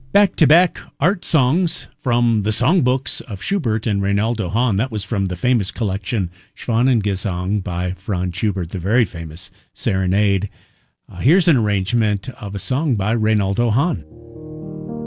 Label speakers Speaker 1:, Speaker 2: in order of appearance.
Speaker 1: Back-to-back art songs from the songbooks of Schubert and Reynaldo Hahn. That was from the famous collection Schwanengesang by Franz Schubert, the very famous serenade. Here's an arrangement of a song by Reynaldo Hahn.